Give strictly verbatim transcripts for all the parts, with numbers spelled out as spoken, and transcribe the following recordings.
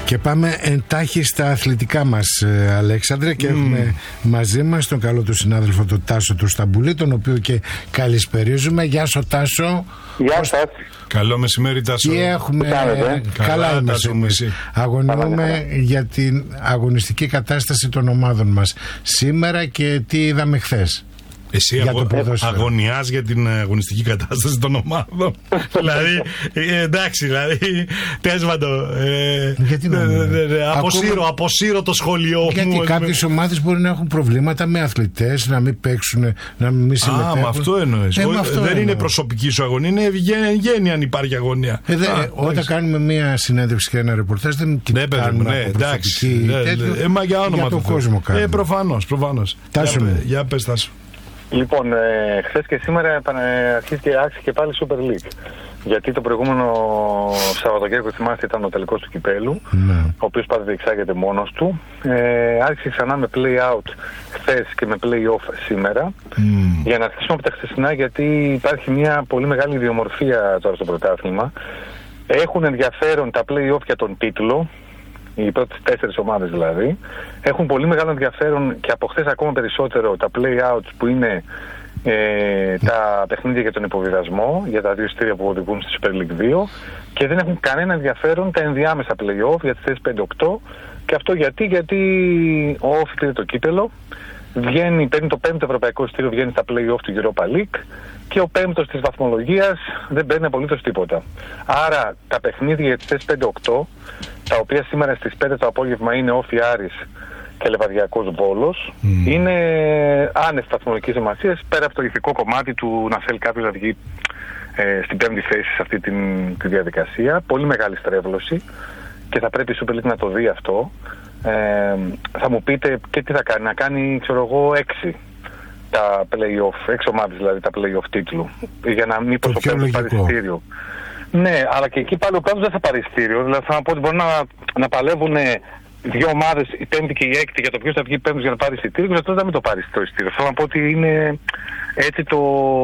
Και πάμε εντάχει στα αθλητικά μας, Αλέξανδρε, και mm. έχουμε μαζί μας τον καλό του συνάδελφο τον Τάσο του Σταμπουλή, τον οποίο και καλησπερίζουμε. Γεια σου, Τάσο. Γεια σας. Καλό μεσημέρι, Τάσο. Και έχουμε... Καλά, καλά είμαστε εμείς. Αγωνούμε για την αγωνιστική κατάσταση των ομάδων μας σήμερα και τι είδαμε χθες. Εσύ για αγω... αγωνιάς για την αγωνιστική κατάσταση των ομάδων. Δηλαδή, ε, εντάξει, δηλαδή, τέσματο. Ε, γιατί να ε, ε, ε, αποσύρω, Ακόμα... αποσύρω το σχολείο γιατί μου. Γιατί κάποιες με... ομάδες μπορεί να έχουν προβλήματα με αθλητές, να μην παίξουν, να μην συμμετέχουν. Α, με αυτό εννοείς. Ε, με αυτό δεν εννοώ. Είναι προσωπική σου αγωνία, είναι ευγένεια αν υπάρχει αγωνία. Ε, δε, Α, ε, όταν κάνουμε μία συνέντευξη και ένα ρεπορτάζ, δεν κοιτάμε ναι, εντάξει. Ε, μα για όνομα για τον κόσμο κάνουμε. Ε, προφανώς, προφανώς. Για πες, Τάσο. Λοιπόν, ε, χθες και σήμερα αρχίζει και άρχισε και πάλι Super League. Γιατί το προηγούμενο Σαββατοκύριακο, θυμάστε, ήταν ο τελικός του κυπέλου, mm. ο οποίος πάντα διεξάγεται μόνος του. Ε, άρχισε ξανά με play-out χθες και με play-off σήμερα. Mm. Για να αρχίσουμε από τα χθεσινά, γιατί υπάρχει μια πολύ μεγάλη ιδιομορφία τώρα στο πρωτάθλημα. Έχουν ενδιαφέρον τα play-off για τον τίτλο. Οι πρώτες τέσσερις ομάδες δηλαδή, έχουν πολύ μεγάλο ενδιαφέρον και από χθες ακόμα περισσότερο τα play-outs που είναι ε, τα παιχνίδια για τον υποβιβασμό, για τα δύο εισιτήρια που οδηγούν στη Super League δύο, και δεν έχουν κανένα ενδιαφέρον τα ενδιάμεσα play-off για τις θέσεις πέντε οκτώ. Και αυτό γιατί, γιατί ο Όφη κλείνει το κύπελο, βγαίνει, παίρνει το πέμπτο ευρωπαϊκό εισιτήριο, βγαίνει στα play-off του Europa League, και ο πέμπτος της βαθμολογίας δεν παίρνει απολύτως τίποτα. Άρα τα παιχνίδια για τις θέσεις πέντε οκτώ, τα οποία σήμερα στις πέντε το απόγευμα είναι Όφη Άρης και Λεβαδιακός Βόλος, mm. είναι άνευ βαθμολογικής σημασίας, πέρα από το ηθικό κομμάτι του να θέλει κάποιος να βγει ε, στην πέμπτη θέση σε αυτή την, τη διαδικασία. Πολύ μεγάλη στρέβλωση και θα πρέπει η Super League να το δει αυτό. Ε, θα μου πείτε και τι θα κάνει, να κάνει, ξέρω εγώ, έξι τα play-off, έξι ομάδες δηλαδή τα play-off τίτλου, για να μην προσωπεύει το παριστήριο. Ναι, αλλά και εκεί πάλι ο πέμπτος δεν θα πάρει εισιτήριο. Δηλαδή θα πω ότι μπορεί να, να παλεύουν δύο ομάδες, η πέμπτη και η έκτη, για το ποιος θα βγει πέμπτος για να πάρει εισιτήριο, και αυτό δεν θα μην το πάρει το εισιτήριο. Θέλω να πω ότι είναι έτσι το,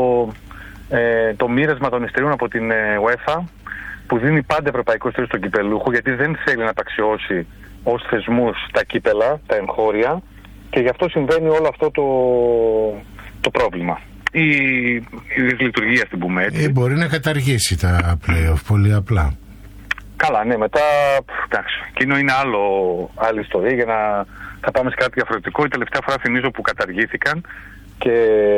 ε, το μοίρασμα των εισιτηρίων από την ε, UEFA, που δίνει πάντα ευρωπαϊκό εισιτήριο στον κυπελούχο, γιατί δεν θέλει να απαξιώσει ως θεσμούς τα κύπελα, τα εγχώρια, και γι' αυτό συμβαίνει όλο αυτό το, το πρόβλημα. Η, η δυσλειτουργία, στην πούμε έτσι. Ε, μπορεί να καταργήσει τα play-off, πολύ απλά. Καλά, ναι, μετά, εντάξει, εκείνο είναι άλλο, άλλη ιστορία, για να θα πάμε σε κάτι διαφορετικό. Η τελευταία φορά θυμίζω που καταργήθηκαν και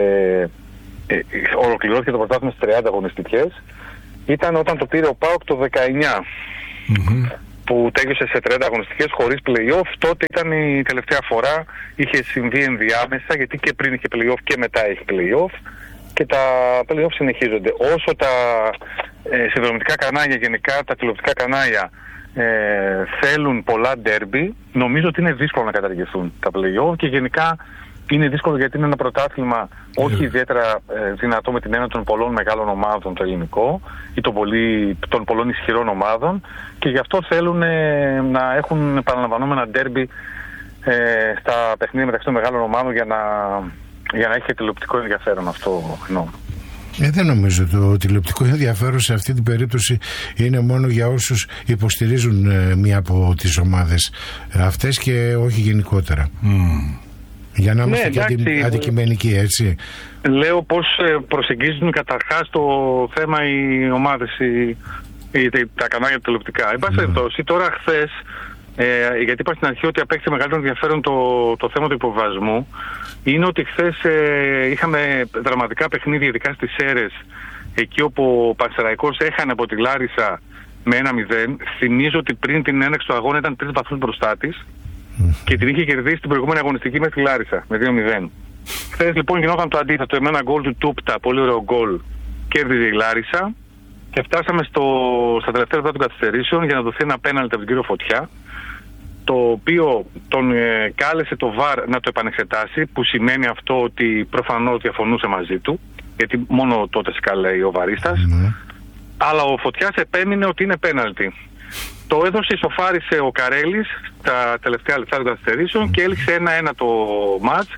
ε, ολοκληρώθηκε το πρωτάθλημα στις τριάντα αγωνιστικές, ήταν όταν το πήρε ο ΠΑΟΚ το δεκαεννιά. Mm-hmm. Που τέλειωσε σε τριάντα αγωνιστικές χωρίς play-off. Τότε ήταν η τελευταία φορά, είχε συμβεί ενδιάμεσα, γιατί και πριν είχε play-off και μετά έχει play-off, και τα play-off συνεχίζονται. Όσο τα ε, συνδρομητικά κανάλια, γενικά τα τηλεοπτικά κανάλια ε, θέλουν πολλά ντέρμπι, νομίζω ότι είναι δύσκολο να καταργηθούν τα play-off, και γενικά είναι δύσκολο γιατί είναι ένα πρωτάθλημα όχι yeah. ιδιαίτερα ε, δυνατό με την έννοια των πολλών μεγάλων ομάδων, το ελληνικό, ή των, πολύ, των πολλών ισχυρών ομάδων, και γι' αυτό θέλουν ε, να έχουν επαναλαμβανόμενα ντέρμπι ε, στα παιχνίδια μεταξύ των μεγάλων ομάδων, για να, για να έχει και τηλεοπτικό ενδιαφέρον. Αυτό εννοώ. Ε, δεν νομίζω το τηλεοπτικό ενδιαφέρον σε αυτή την περίπτωση είναι μόνο για όσους υποστηρίζουν ε, μία από τις ομάδες αυτές και όχι γενικότερα. Mm. Για να είμαστε ναι, και αντι, αντικειμενικοί, έτσι. Λέω πώς προσεγγίζουν καταρχάς το θέμα οι ομάδες, οι, οι, τα κανάλια τηλεοπτικά. Εν πάση περιπτώσει, τώρα χθες, ε, γιατί είπα στην αρχή ότι απέκτησε μεγαλύτερο ενδιαφέρον το, το θέμα του υποβιβασμού, είναι ότι χθες ε, είχαμε δραματικά παιχνίδια, ειδικά στις Σέρρες, εκεί όπου ο Πανσεραϊκός έχανε από τη Λάρισα με ένα μηδέν. Θυμίζω ότι πριν την έναρξη του αγώνα ήταν τρεις βαθμούς μπροστά της, και την είχε κερδίσει την προηγούμενη αγωνιστική με τη Λάρισα με δύο μηδέν. Χθες λοιπόν γινόταν το αντίθετο. Με ένα γκολ του Τούπτα, πολύ ωραίο γκολ, κέρδιζε η Λάρισα, και φτάσαμε στο, στα τελευταία λεπτά των καθυστερήσεων για να δοθεί ένα πέναλτι από τον κύριο Φωτιά, το οποίο τον ε, κάλεσε το βαρ να το επανεξετάσει, που σημαίνει αυτό ότι προφανώς διαφωνούσε μαζί του, γιατί μόνο τότε σκάλεει ο βαρίστας. Mm-hmm. Αλλά ο Φωτιάς επέμεινε ότι είναι πέναλτι. Το έδωσε, ισοφάρισε ο Καρέλης στα τελευταία λεπτά των καθυστερήσεων και έληξε ένα ένα το μάτς,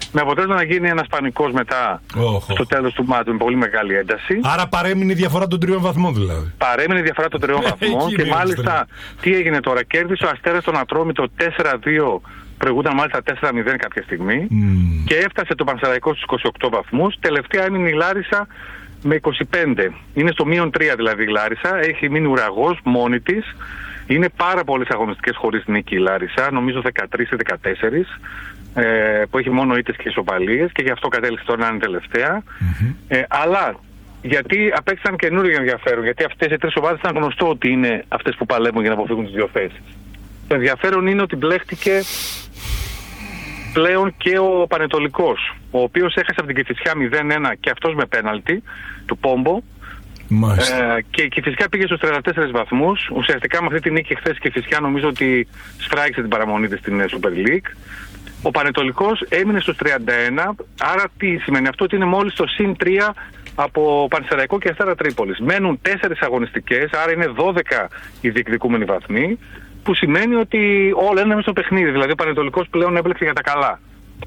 Με αποτέλεσμα να γίνει ένας πανικός μετά oh, στο τέλος του μάτου με πολύ μεγάλη ένταση. Άρα παρέμεινε η διαφορά των τριών βαθμών δηλαδή. Παρέμεινε η διαφορά των τριών βαθμών και μάλιστα τι έγινε τώρα. Κέρδισε ο Αστέρας τον Ατρόμητο τέσσερα δύο, προηγούνταν μάλιστα τέσσερα μηδέν κάποια στιγμή mm. και έφτασε το Πανσεραϊκό στους είκοσι οκτώ βαθμούς. Τελευταία έμεινε η Λάρισα με είκοσι πέντε. Είναι στο μείον τρία δηλαδή η Λάρισα. Έχει μείνει ουραγός μόνη της. Είναι πάρα πολλές αγωνιστικές χωρίς νίκη η Λάρισα. Νομίζω δεκατρείς ή δεκατέσσερα. Ε, που έχει μόνο ήττες και ισοπαλίες και γι' αυτό κατέληξε τώρα να είναι τελευταία. Mm-hmm. Ε, αλλά γιατί απέκτησαν καινούργιο ενδιαφέρον, γιατί αυτές οι τρεις ομάδες ήταν γνωστό ότι είναι αυτές που παλεύουν για να αποφύγουν τις δύο θέσεις. Το ενδιαφέρον είναι ότι μπλέχτηκε πλέον και ο Πανετολικός, ο οποίος έχασε από την Κηφισιά μηδέν ένα και αυτός με πέναλτι του Πόμπο. Ε, και η Κηφισιά πήγε στους τριάντα τέσσερις βαθμούς. Ουσιαστικά με αυτή τη νίκη χθες η Κηφισιά νομίζω ότι σφράγισε την παραμονή της στην Super League. Ο Πανετολικός έμεινε στους τριάντα ένα, άρα τι σημαίνει αυτό? Ότι είναι μόλις το συν τρία από Πανσεραϊκό και Αστέρα Τρίπολης. Μένουν τέσσερις αγωνιστικές, άρα είναι δώδεκα οι διεκδικούμενοι βαθμοί, που σημαίνει ότι όλα είναι μέσα στο παιχνίδι. Δηλαδή ο Πανετολικός πλέον έμπλεξε για τα καλά.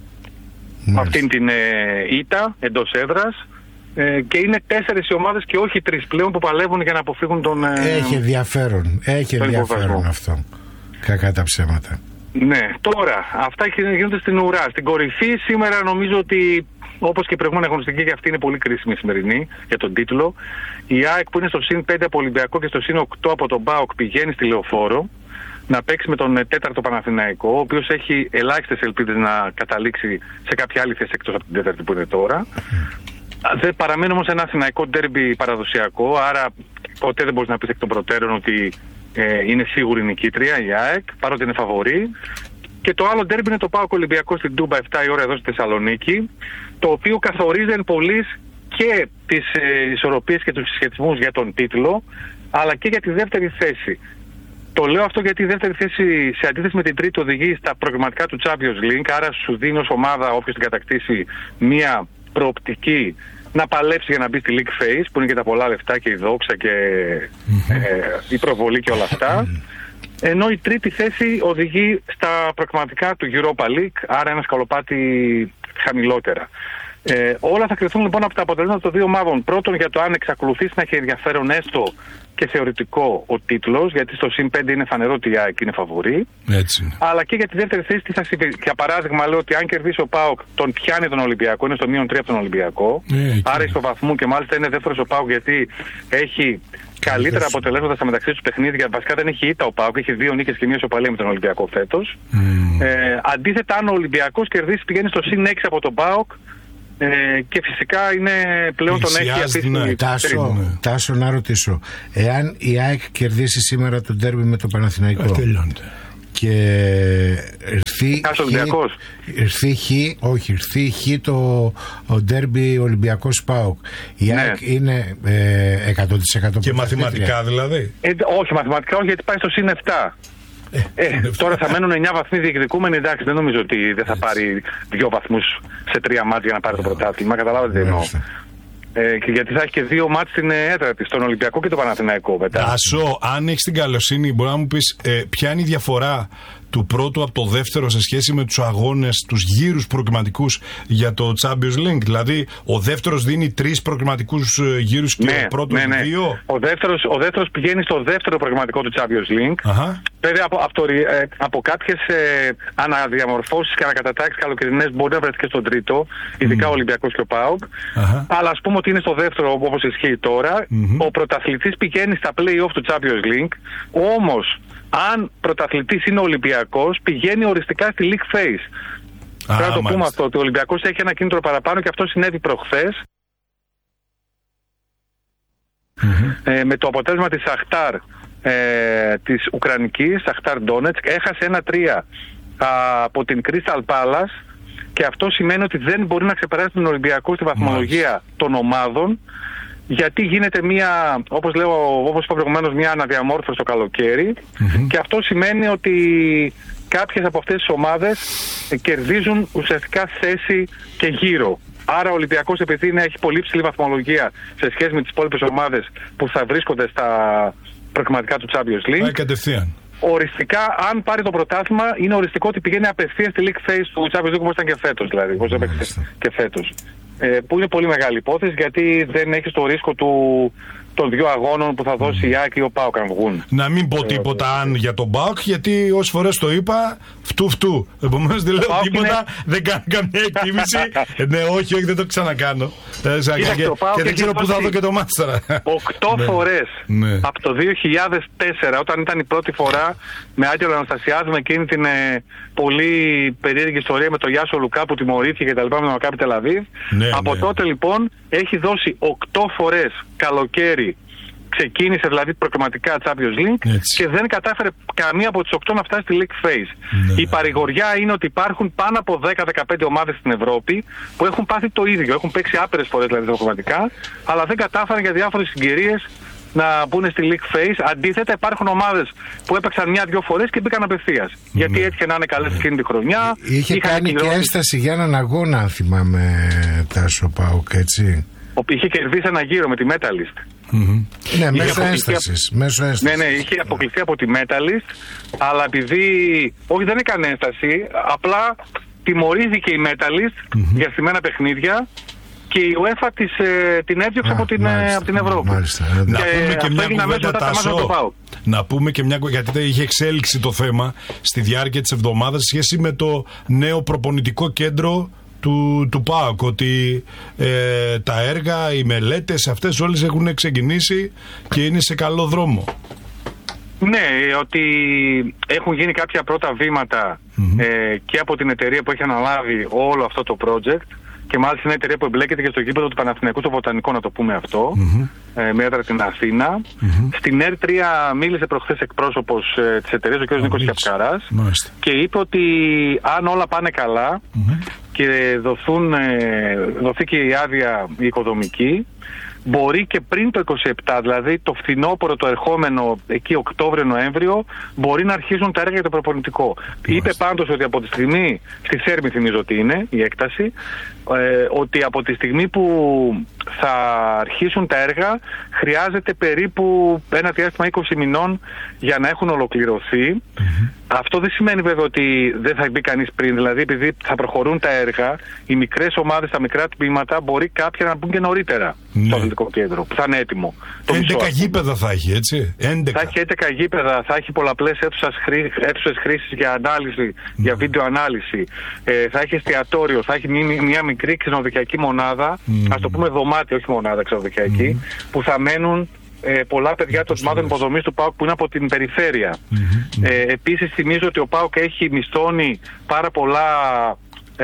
Με αυτήν την ε, ήττα εντός έδρας. Ε, και είναι τέσσερις οι ομάδες και όχι τρεις πλέον που παλεύουν για να αποφύγουν τον... Ε, έχει ενδιαφέρον, έχει ενδιαφέρον αυτό. Κακά τα ψέματα. Ναι, τώρα, αυτά γίνονται στην ουρά. Στην κορυφή σήμερα νομίζω ότι, όπως και η προηγούμενη αγωνιστική, και αυτή είναι πολύ κρίσιμη σημερινή για τον τίτλο. Η ΑΕΚ που είναι στο συν πέντε από Ολυμπιακό και στο συν οκτώ από τον ΠΑΟΚ πηγαίνει στη Λεωφόρο να παίξει με τον τέταρτο Παναθηναϊκό, ο οποίος έχει ελάχιστες ελπίδες να καταλήξει σε κάποια άλλη θέση εκτός από την τέταρτη που είναι τώρα. Δεν παραμένει όμως ένα αθηναϊκό ντέρμπι παραδοσιακό, άρα ποτέ δεν μπορείς να πεις εκ των προτέρων ότι ε, είναι σίγουρη νικήτρια η ΑΕΚ, παρότι είναι φαβορή. Και το άλλο ντέρμπι είναι το ΠΑΟΚ Ολυμπιακό στην Τούμπα επτά η ώρα εδώ στη Θεσσαλονίκη, το οποίο καθορίζει εν πολλοίς και τις ε, ισορροπίες και τους συσχετισμούς για τον τίτλο, αλλά και για τη δεύτερη θέση. Το λέω αυτό γιατί η δεύτερη θέση σε αντίθεση με την τρίτη οδηγεί στα προγραμματικά του Champions League, άρα σου δίνει ως ομάδα όποιος την κατακτήσει μία προοπτική να παλέψει για να μπει στη League Phase, που είναι και τα πολλά λεφτά και η δόξα και ε, η προβολή και όλα αυτά. Ενώ η τρίτη θέση οδηγεί στα προγραμματικά του Europa League, άρα ένα σκαλοπάτι χαμηλότερα. Ε, όλα θα κρυθούν λοιπόν από τα αποτελέσματα των δύο ομάδων. Πρώτον, για το αν εξακολουθήσει να έχει ενδιαφέρον έστω και θεωρητικό ο τίτλος, γιατί στο συν πέντε είναι φανερό ότι η ΑΕΚ είναι φαβορή. Έτσι. Αλλά και για τη δεύτερη θέση, τι θα συμβεί. Για παράδειγμα, λέω ότι αν κερδίσει ο ΠΑΟΚ, τον πιάνει τον Ολυμπιακό, είναι στο μείον τρία από τον Ολυμπιακό. Ε, άρα στο βαθμό και μάλιστα είναι δεύτερος ο ΠΑΟΚ, γιατί έχει καλύτερα αποτελέσματα στα μεταξύ του παιχνίδια. Βασικά δεν έχει ήττα ο ΠΑΟΚ, έχει δύο νίκες και μία ισοπαλία με τον Ολυμπιακό φέτος. Mm. Ε, αντίθετα, αν ο Ολυμπιακός κερδίσει, πηγαίνει στο συν έξι από τον ΠΑΟΚ. Ε, και φυσικά είναι πλέον τον έχει αφήσει. Ναι. Τάσο, ναι. Τάσο, να ρωτήσω. Εάν η ΑΕΚ κερδίσει σήμερα το ντέρμπι με το Παναθηναϊκό και έρθει έρθει χ, όχι, έρθει χ το ντέρμπι Ολυμπιακός ΠΑΟΚ, η ναι. ΑΕΚ είναι ε, εκατό τοις εκατό και μαθηματικά δηλαδή. Ε, όχι, μαθηματικά όχι, γιατί πάει στο συν επτά. Ε, ε, τώρα θα μένουν εννιά βαθμοί διεκδικούμενοι. Εντάξει, δεν νομίζω ότι δεν θα πάρει δύο βαθμούς σε τρία μάτια για να πάρει το πρωτάθλημα. Καταλάβατε τι εννοώ. Ε, και γιατί θα έχει και δύο μάτς στην έδρα της, τον Ολυμπιακό και τον Παναθηναϊκό μετά. Τάσο, αν έχεις την καλοσύνη, μπορεί να μου πεις ε, ποια είναι η διαφορά του πρώτου από το δεύτερο σε σχέση με τους αγώνες, τους γύρους προκριματικούς για το Champions League? Δηλαδή, ο δεύτερος δίνει τρεις προκριματικούς γύρους και ναι, ο πρώτος ναι, ναι. δύο. Ο δεύτερος, ο δεύτερος πηγαίνει στο δεύτερο προκριματικό του Champions League. Αχα. Βέβαια, από, από, το, ε, από κάποιες ε, αναδιαμορφώσεις και ανακατατάξεις καλοκαιρινές μπορεί να βρεθεί και στον τρίτο, ειδικά mm. ο Ολυμπιακός και ο ΠΑΟΚ. Αλλά ας πούμε ότι είναι στο δεύτερο όπως ισχύει τώρα. Mm-hmm. Ο πρωταθλητής πηγαίνει στα play-off του Champions League. Όμως, αν πρωταθλητής είναι ο Ολυμπιακός, πηγαίνει οριστικά στη League Phase. Πρέπει να το πούμε αυτό, ότι ο Ολυμπιακός έχει ένα κίνητρο παραπάνω και αυτό συνέβη προχθές. Mm-hmm. Ε, με το αποτέλεσμα της Σαχτάρ ε, της Ουκρανικής, Σαχτάρ Ντόνετσκ, έχασε ένα τρία από την Crystal Palace και αυτό σημαίνει ότι δεν μπορεί να ξεπεράσει τον Ολυμπιακό στη βαθμολογία mm-hmm. των ομάδων, γιατί γίνεται μια, όπως λέω, όπως είπα προηγουμένως, μια αναδιαμόρφωση το καλοκαίρι mm-hmm. και αυτό σημαίνει ότι κάποιες από αυτές τις ομάδες κερδίζουν ουσιαστικά θέση και γύρο. Άρα ο Ολυμπιακός, επειδή είναι, έχει πολύ ψηλή βαθμολογία σε σχέση με τις υπόλοιπες ομάδες που θα βρίσκονται στα προκριματικά του Champions League, πάει κατευθείαν. οριστικά, αν πάρει το πρωτάθλημα, είναι οριστικό ότι πηγαίνει απευθείας στη League Phase του Champions League, όπως ήταν και φέτος, δηλαδή, όπως έπαιξε και φέτος. Ε, που είναι πολύ μεγάλη υπόθεση, γιατί δεν έχει το ρίσκο του, των δύο αγώνων που θα δώσει η ΑΕΚ ή ο ΠΑΟΚ αν βγουν. Να μην πω τίποτα ε, αν για τον ΠΑΟΚ, γιατί όσες φορές το είπα, φτού φτού. Επομένως δεν λέω τίποτα, είναι... δεν κάνω καμία εκτίμηση. Ναι, όχι, όχι, δεν το ξανακάνω. Κοίταξε, και και δεν ξέρω πού θα δω και το μάστερα. Οκτώ ναι. φορές ναι. από το δύο χιλιάδες τέσσερα, όταν ήταν η πρώτη φορά με Άγγελο Αναστασιάδη, με εκείνη την ε, πολύ περίεργη ιστορία με τον Γιάσο Λουκά που τιμωρήθηκε και τα λοιπά με τον Μακάμπι Τελαβίβ. Ναι, από ναι. τότε λοιπόν έχει δώσει οκτώ φορές καλοκαίρι. Ξεκίνησε δηλαδή προκριματικά Champions League. Έτσι. Και δεν κατάφερε καμία από τις οκτώ να φτάσει στη League Phase. Ναι. Η παρηγοριά είναι ότι υπάρχουν πάνω από δέκα με δεκαπέντε ομάδες στην Ευρώπη που έχουν πάθει το ίδιο. Έχουν παίξει άπειρες φορές δηλαδή προκριματικά, αλλά δεν κατάφεραν για διάφορες συγκυρίες να μπουν στη League Phase. Αντίθετα, υπάρχουν ομάδες που έπαιξαν μια-δυο φορές και μπήκαν απευθείας. Ναι. Γιατί έτυχε να είναι καλές εκείνη τη χρονιά. Είχε κάνει και ένσταση για έναν αγώνα, αν θυμάμαι, Τάσο ΠΑΟΚ, έτσι. Είχε κερδίσει ένα γύρο με τη Metalist. Mm-hmm. Ναι, μέσω ένστασης. Από... Ναι, ναι, είχε αποκλειστεί από τη Metalist, αλλά επειδή. Όχι, δεν έκανε ένσταση, απλά τιμωρήθηκε η Metalist mm-hmm. για στημένα παιχνίδια. Και η UEFA της, ε, την έδιωξε από, την, ε, από την Ευρώπη. Μάλιστα, να πούμε και μια κουβέντα, Τάσο, να πούμε και μια κουβέντα, γιατί είχε εξέλιξη το θέμα στη διάρκεια της εβδομάδας σε σχέση με το νέο προπονητικό κέντρο του, του ΠΑΟΚ, ότι ε, τα έργα, οι μελέτες αυτές όλες έχουν ξεκινήσει και είναι σε καλό δρόμο. Ναι, ότι έχουν γίνει κάποια πρώτα βήματα mm-hmm. ε, και από την εταιρεία που έχει αναλάβει όλο αυτό το project. Και μάλιστα είναι εταιρεία που εμπλέκεται και στο γήπεδο του Παναθηναϊκού στο Βοτανικό, να το πούμε αυτό, mm-hmm. ε, με έδρα στην Αθήνα. Mm-hmm. Στην ΕΡ τρία μίλησε προχθές εκπρόσωπος ε, της εταιρείας, ο κ. Νίκος Κιαπκαράς, mm-hmm. και είπε ότι αν όλα πάνε καλά mm-hmm. και δοθούν, ε, δοθεί και η άδεια η οικοδομική, μπορεί και πριν το είκοσι επτά, δηλαδή το φθινόπωρο το ερχόμενο εκεί Οκτώβριο-Νοέμβριο, μπορεί να αρχίσουν τα έργα για το προπονητικό. Μάλιστα. Είπε πάντως ότι από τη στιγμή, στη Θέρμη θυμίζω ότι είναι η έκταση, ε, ότι από τη στιγμή που θα αρχίσουν τα έργα χρειάζεται περίπου ένα διάστημα είκοσι μηνών για να έχουν ολοκληρωθεί. Mm-hmm. Αυτό δεν σημαίνει βέβαια ότι δεν θα μπει κανείς πριν, δηλαδή επειδή θα προχωρούν τα έργα, οι μικρές ομάδες, τα μικρά τμήματα μπορεί κάποια να μπουν και νωρίτερα mm-hmm. στο αθλητικό κέντρο, που θα είναι έτοιμο. έντεκα γήπεδα θα έχει, έτσι. έντεκα. Θα έχει έντεκα γήπεδα, θα έχει πολλαπλές αίθουσες χρήσης για ανάλυση, mm-hmm. για βίντεο ανάλυση, ε, θα έχει εστιατόριο, θα έχει μια, μια μικρή ξενοδοχειακή μονάδα, mm-hmm. ας το πούμε δωμάτιο, όχι μονάδα ξενοδοχειακή, mm-hmm. που θα μένουν ε, πολλά παιδιά των τμήματων υποδομής του ΠΑΟΚ που είναι από την περιφέρεια. Mm-hmm. Ε, επίσης θυμίζω ότι ο ΠΑΟΚ έχει μισθώνει πάρα πολλά ε,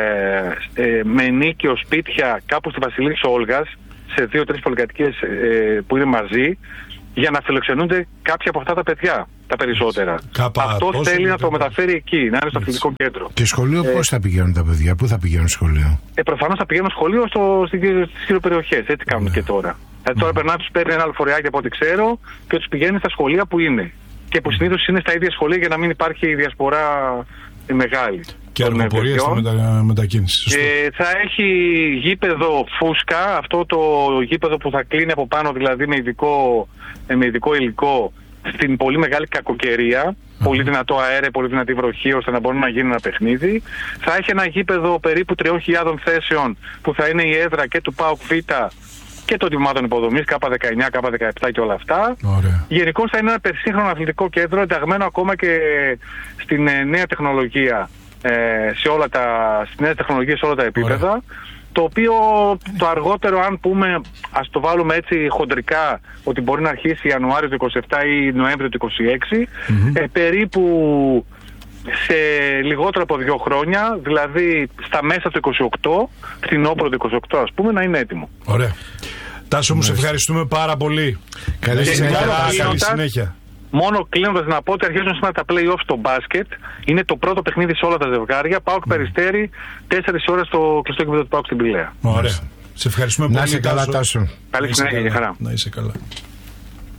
ε, με ενίκιο σπίτια κάπου στη Βασιλής Όλγας, σε δύο-τρεις πολυκατοικίες ε, που είναι μαζί, για να φιλοξενούνται κάποια από αυτά τα παιδιά, τα περισσότερα. Κάπα, αυτό πόσο, θέλει κάπα. να το μεταφέρει εκεί, να είναι στο αθλητικό κέντρο. Και σχολείο ε, πώς θα πηγαίνουν τα παιδιά, πού θα πηγαίνουν σχολείο? Ε, προφανώς θα πηγαίνουν σχολείο στο, στις γύρω περιοχές, έτσι κάνουν ναι. και τώρα. Ε, τώρα mm. περνά, τους παίρνει ένα λεωφοριάκι από ό,τι ξέρω και τους πηγαίνει στα σχολεία που είναι. Και που συνήθως είναι στα ίδια σχολεία για να μην υπάρχει διασπορά μεγάλη. Και αργοπορία στη μετα... μετακίνηση. Ε, θα έχει γήπεδο φούσκα, αυτό το γήπεδο που θα κλείνει από πάνω, δηλαδή με ειδικό, με ειδικό υλικό, στην πολύ μεγάλη κακοκαιρία. Mm-hmm. Πολύ δυνατό αέρα, πολύ δυνατή βροχή, ώστε να μπορεί να γίνει ένα παιχνίδι. Θα έχει ένα γήπεδο περίπου τριών χιλιάδων θέσεων που θα είναι η έδρα και του ΠΑΟΚ Β και των τμήματων υποδομής, Κ δεκαεννιά, Κ δεκαεπτά και όλα αυτά. Γενικώς θα είναι ένα περσύγχρονο αθλητικό κέντρο, ενταγμένο ακόμα και στην ε, νέα τεχνολογία, ε, σε όλα τα, στις νέες τεχνολογίες σε όλα τα επίπεδα. Ωραία. Το οποίο το αργότερο, αν πούμε, ας το βάλουμε έτσι χοντρικά, ότι μπορεί να αρχίσει Ιανουάριο του είκοσι επτά ή Νοέμβριο του είκοσι έξι, mm-hmm. ε, περίπου σε λιγότερο από δύο χρόνια, δηλαδή στα μέσα του είκοσι οκτώ, φθινόπωρο του είκοσι οκτώ ας πούμε, να είναι έτοιμο. Ωραία. Τάσο μου, σε ευχαριστούμε πάρα πολύ. Καλή συνέχεια. Καλή συνέχεια. Μόνο κλείνοντας να πω ότι αρχίζουν σήμερα τα play-off στο μπάσκετ. Είναι το πρώτο παιχνίδι σε όλα τα ζευγάρια. ΠΑΟΚ mm. Περιστέρι, τέσσερις ώρες στο κλειστό κήπεδο του ΠΑΟΚ στην Πηλαία. Ωραία. Σε ευχαριστούμε πολύ. Να είσαι καλά, Τάσο. Καλή συνέχεια και χαρά. Να είσαι καλά.